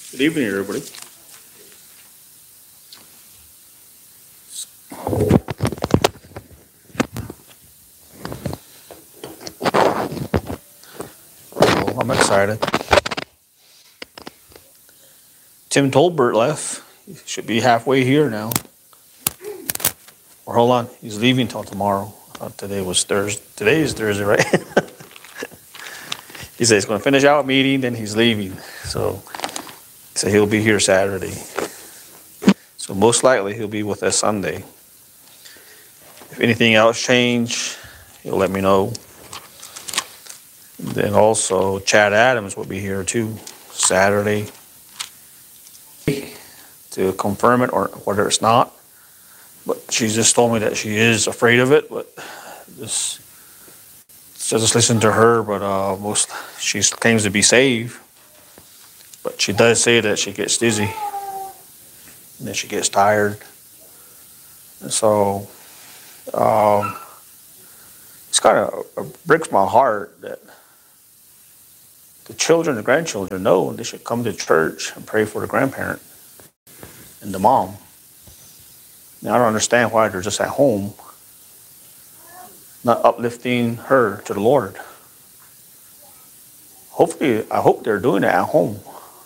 Good evening, everybody. Well, I'm excited. Tim Tolbert left. He should be halfway here now. Or hold on, he's leaving till tomorrow. I thought today was Thursday. Today is Thursday, right? He said he's going to finish out a meeting, then he's leaving. So he said he'll be here Saturday. So most likely he'll be with us Sunday. If anything else change, he'll let me know. And then also Chad Adams will be here too Saturday to confirm it or whether it's not. But she just told me that she is afraid of it, but just listen to her. But she claims to be saved, but she does say that she gets dizzy and then she gets tired. And so it's kind of breaks my heart that the children, the grandchildren know they should come to church and pray for the grandparent and the mom. Now, I don't understand why they're just at home, not uplifting her to the Lord. Hopefully, I hope they're doing it at home.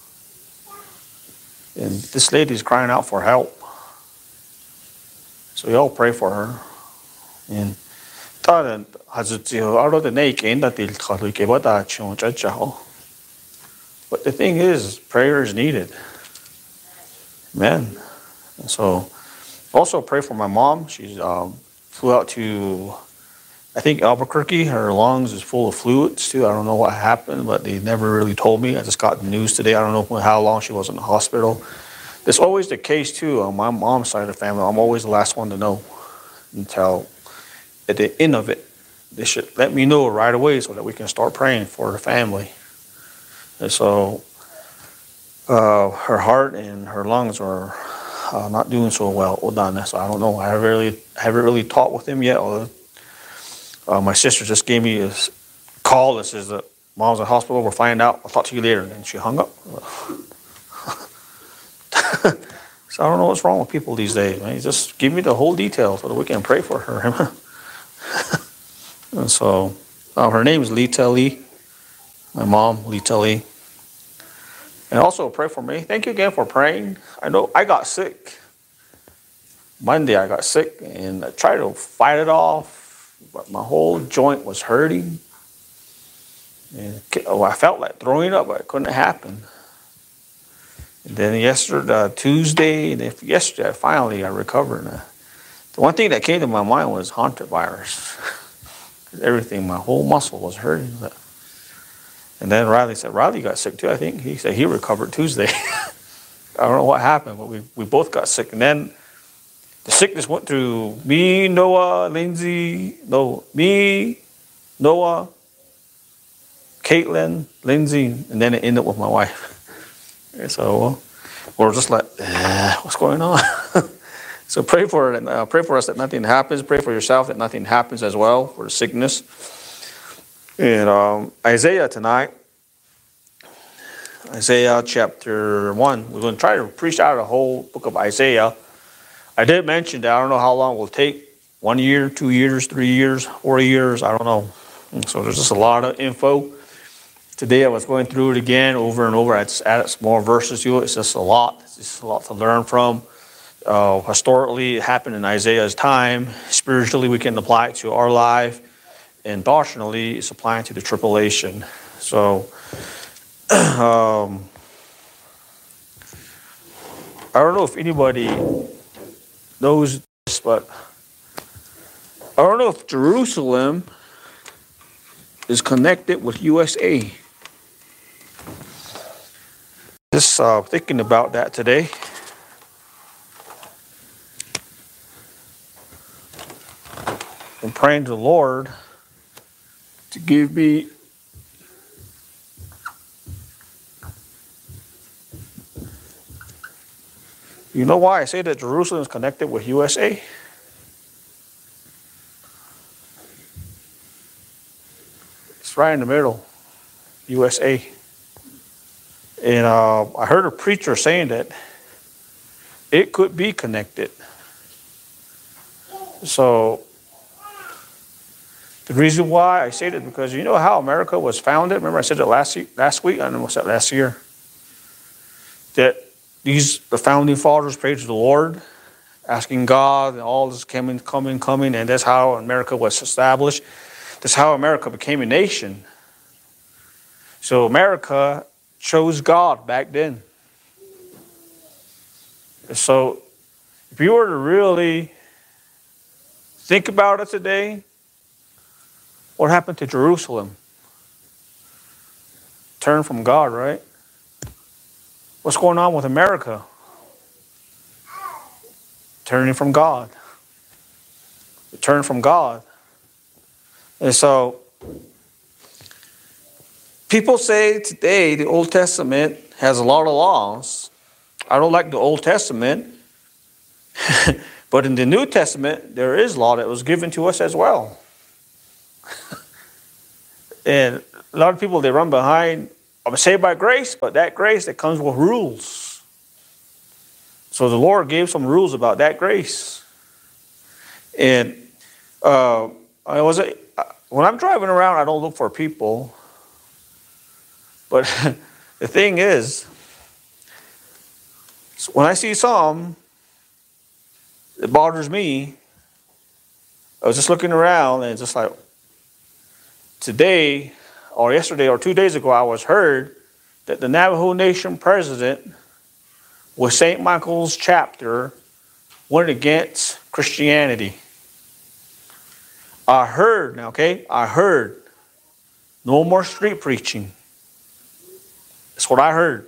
And this lady's crying out for help. So y'all pray for her. And but the thing is, prayer is needed. Amen. And so also pray for my mom. She's flew out to, I think, Albuquerque. Her lungs is full of fluids too. I don't know what happened, but they never really told me. I just got the news today. I don't know how long she was in the hospital. It's always the case too on my mom's side of the family. I'm always the last one to know until at the end of it. They should let me know right away so that we can start praying for the family. And so her heart and her lungs are not doing so well. So I don't know. I haven't really talked with him yet. My sister just gave me a call that says that mom's in the hospital. We'll find out. I'll talk to you later. And then she hung up. So I don't know what's wrong with people these days, man. Just give me the whole details so that we can pray for her. And so her name is Lita Lee. My mom, Lita Lee. And also pray for me. Thank you again for praying. I know I got sick. Monday I got sick and I tried to fight it off, but my whole joint was hurting. And I felt like throwing up, but it couldn't happen. And then Tuesday, and yesterday, finally I recovered. The one thing that came to my mind was haunted virus. Everything, my whole muscle was hurting. And then Riley said, Riley got sick too, I think. He said he recovered Tuesday. I don't know what happened, but we both got sick. And then the sickness went through me, Noah, Caitlin, Lindsay, and then it ended up with my wife. And so we're just like, what's going on? So pray for it. Pray for us that nothing happens. Pray for yourself that nothing happens as well for the sickness. And Isaiah tonight, Isaiah chapter 1. We're going to try to preach out of the whole book of Isaiah. I did mention that I don't know how long it will take. 1 year, 2 years, 3 years, 4 years, I don't know. And so there's just a lot of info. Today I was going through it again over and over. I just added some more verses to it. It's just a lot. It's just a lot to learn from. Historically, it happened in Isaiah's time. Spiritually, we can apply it to our life. And doctrinally, it's applying to the tribulation. So, I don't know if anybody knows this, but I don't know if Jerusalem is connected with USA. Just thinking about that today. And praying to the Lord to give me You know why I say that Jerusalem is connected with USA? It's right in the middle, USA. And I heard a preacher saying that it could be connected. So the reason why I say that, because you know how America was founded? Remember I said it last week? I don't know what's that, last year? That the founding fathers prayed to the Lord, asking God, and all this coming, and that's how America was established. That's how America became a nation. So America chose God back then. So if you were to really think about it today, what happened to Jerusalem? Turn from God, right? What's going on with America? Turning from God. Turn from God. And so people say today the Old Testament has a lot of laws. I don't like the Old Testament. But in the New Testament, there is law that was given to us as well. And a lot of people, they run behind, I'm saved by grace, but that grace that comes with rules. So the Lord gave some rules about that grace. And when I'm driving around, I don't look for people. But the thing is, when I see some, it bothers me. I was just looking around and it's just like, today or yesterday or 2 days ago, I was heard that the Navajo Nation president with St. Michael's chapter went against Christianity. I heard, no more street preaching. That's what I heard.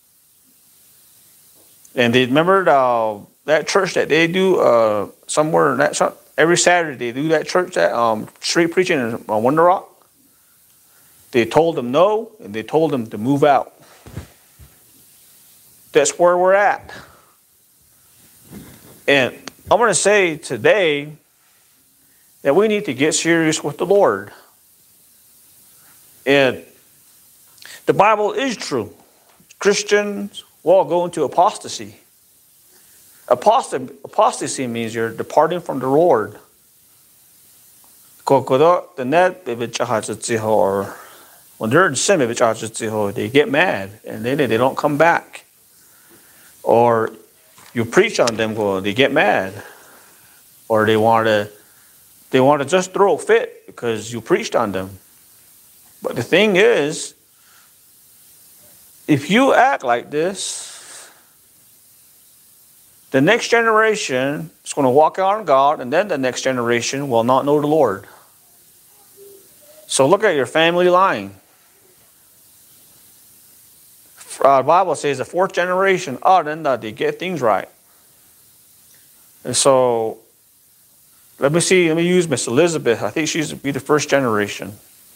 And they remembered that church that they do somewhere, every Saturday they do that church, that street preaching on Wonder Rock. They told them no, and they told them to move out. That's where we're at. And I'm going to say today that we need to get serious with the Lord. And the Bible is true. Christians will go into apostasy. Apostasy means you're departing from the Lord. Or when they're in sin, they get mad and then they don't come back. Or you preach on them, they get mad. Or they want to just throw a fit because you preached on them. But the thing is, if you act like this, the next generation is going to walk out on God, and then the next generation will not know the Lord. So look at your family line. The Bible says the fourth generation, then they get things right. And so, let me use Miss Elizabeth. I think she's be the first generation.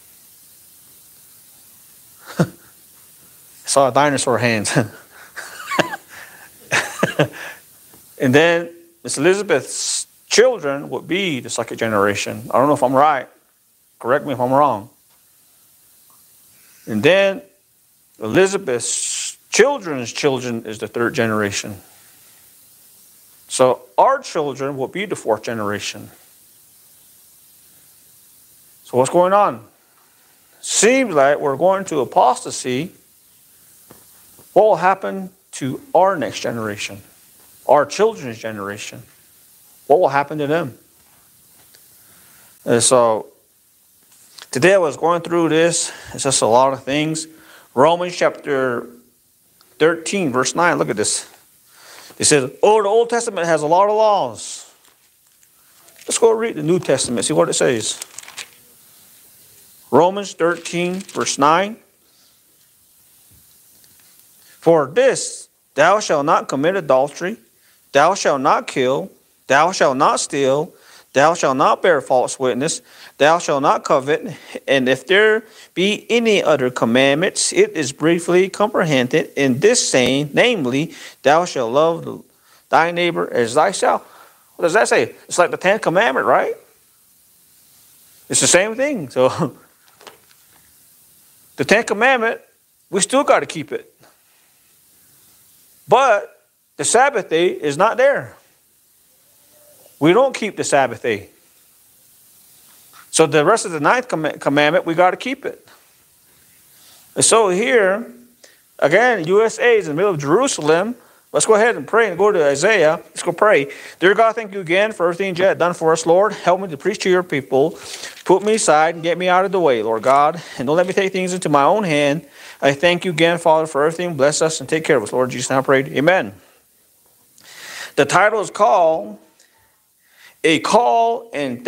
I saw dinosaur hands. And then Miss Elizabeth's children would be the second generation. I don't know if I'm right. Correct me if I'm wrong. And then Elizabeth's children's children is the third generation. So our children will be the fourth generation. So what's going on? Seems like we're going to apostasy. What will happen to our next generation? Our children's generation? What will happen to them? And so today I was going through this. It's just a lot of things. Romans chapter 13, verse 9. Look at this. It says, the Old Testament has a lot of laws. Let's go read the New Testament, see what it says. Romans 13, verse 9. For this, thou shalt not commit adultery, thou shalt not kill, thou shalt not steal, thou shalt not bear false witness, thou shalt not covet, and if there be any other commandments, it is briefly comprehended in this saying, namely, thou shalt love thy neighbor as thyself. What does that say? It's like the 10th commandment, right? It's the same thing. So, the 10th commandment, we still got to keep it. But the Sabbath day is not there. We don't keep the Sabbath day. So the rest of the ninth commandment, we got to keep it. And so here, again, USA is in the middle of Jerusalem. Let's go ahead and pray and go to Isaiah. Let's go pray. Dear God, thank you again for everything you have done for us, Lord. Help me to preach to your people. Put me aside and get me out of the way, Lord God. And don't let me take things into my own hand. I thank you again, Father, for everything. Bless us and take care of us, Lord Jesus. I prayed. Amen. The title is called A Call and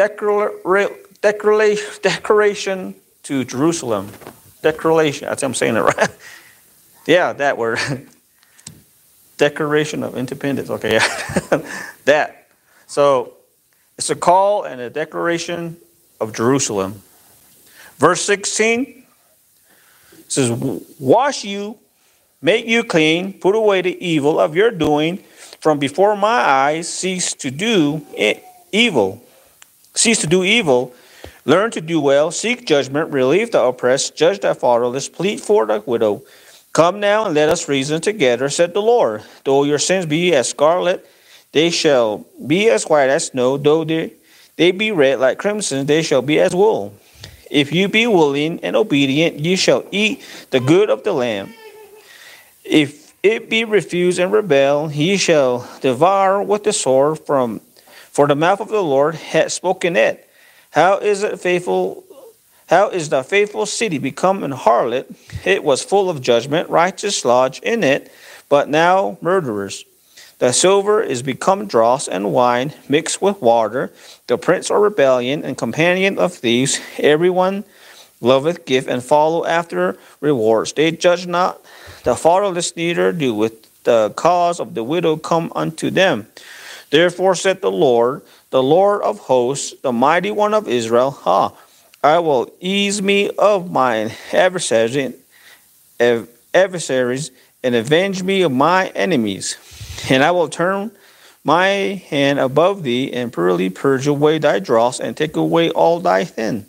Declaration to Jerusalem. Declaration. That's how I'm saying it right. Yeah, that word. Declaration of Independence. Okay, yeah. That. So, it's a call and a declaration of Jerusalem. Verse 16 says, wash you, make you clean, put away the evil of your doing from before my eyes, cease to do evil. Cease to do evil, learn to do well, seek judgment, relieve the oppressed, judge the fatherless, plead for the widow. Come now and let us reason together, said the Lord. Though your sins be as scarlet, they shall be as white as snow. Though they be red like crimson, they shall be as wool. If you be willing and obedient, ye shall eat the good of the land. If it be refused and rebel, ye shall devour with the sword for the mouth of the Lord hath spoken it. How is the faithful city become an harlot? It was full of judgment, righteous lodge in it, but now murderers. The silver is become dross and wine mixed with water. The prince of rebellion and companion of thieves. Everyone loveth gift and follow after rewards. They judge not the fatherless, neither do with the cause of the widow come unto them. Therefore said the Lord of hosts, the mighty one of Israel, I will ease me of mine adversaries and avenge me of my enemies. And I will turn my hand above thee and purely purge away thy dross and take away all thy tin.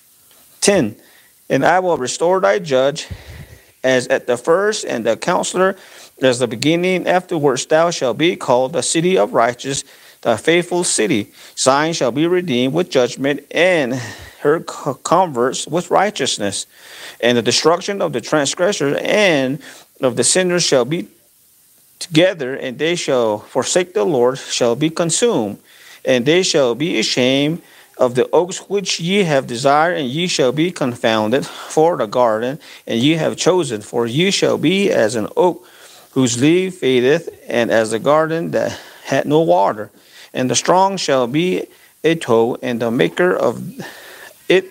And I will restore thy judge as at the first, and the counselor as the beginning. Afterwards thou shalt be called the city of righteous, the faithful city. Zion shall be redeemed with judgment, and her converts with righteousness. And the destruction of the transgressors and of the sinners shall be together, and they shall forsake the Lord, shall be consumed. And they shall be ashamed of the oaks which ye have desired, and ye shall be confounded for the garden, and ye have chosen. For ye shall be as an oak whose leaf fadeth, and as a garden that had no water. And the strong shall be a tow, and the maker of it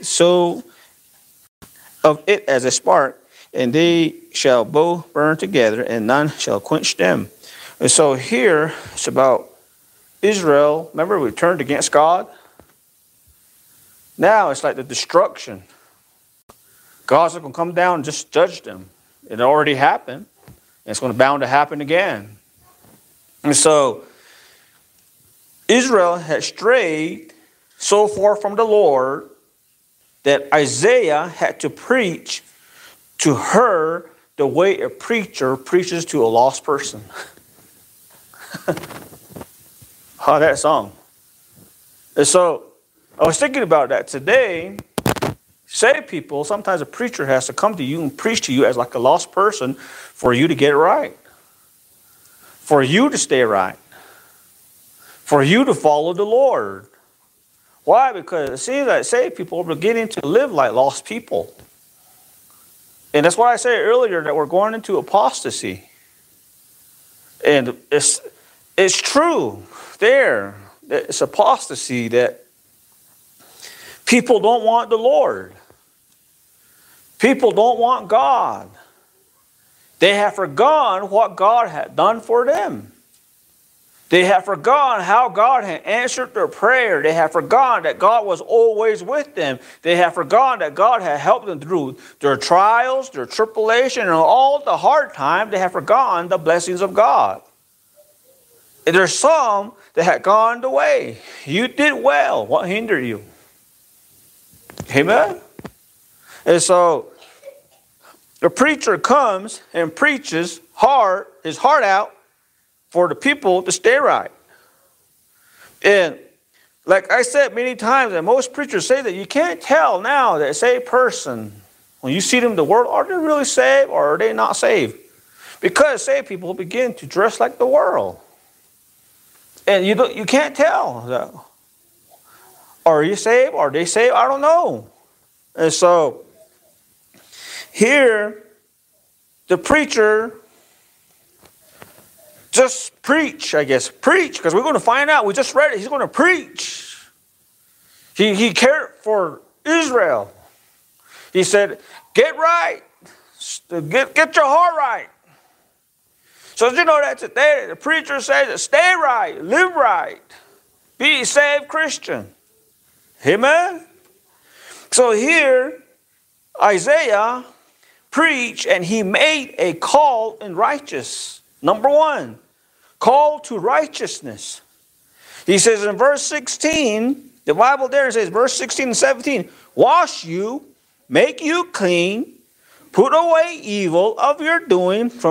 as a spark, and they shall both burn together, and none shall quench them. And so here it's about Israel. Remember, we turned against God. Now it's like the destruction. God's going to come down and just judge them. It already happened. And it's going to bound to happen again. And so Israel had strayed so far from the Lord that Isaiah had to preach to her the way a preacher preaches to a lost person. How that song. And so I was thinking about that today. Saved people, sometimes a preacher has to come to you and preach to you as like a lost person for you to get it right. For you to stay right. For you to follow the Lord. Why? Because it seems like saved people are beginning to live like lost people. And that's why I said earlier that we're going into apostasy. And it's true there. It's apostasy that people don't want the Lord. People don't want God. They have forgotten what God had done for them. They have forgotten how God had answered their prayer. They have forgotten that God was always with them. They have forgotten that God had helped them through their trials, their tribulation, and all the hard times. They have forgotten the blessings of God. And there's some that had gone the way. You did well. What hindered you? Amen? And so the preacher comes and preaches his heart out, for the people to stay right. And like I said many times, and most preachers say that you can't tell now that a saved person, when you see them in the world, are they really saved or are they not saved? Because saved people begin to dress like the world. And you can't tell that. Are you saved? Are they saved? I don't know. And so here, the preacher just preach, I guess. Preach, because we're going to find out. We just read it. He's going to preach. He cared for Israel. He said, get right. Get your heart right. So you know that today, the preacher says, stay right, live right, be a saved Christian. Amen? So here, Isaiah preached and he made a call in righteousness. Number one, call to righteousness. He says in verse 16, the Bible there says, verse 16 and 17, wash you, make you clean, put away evil of your doing from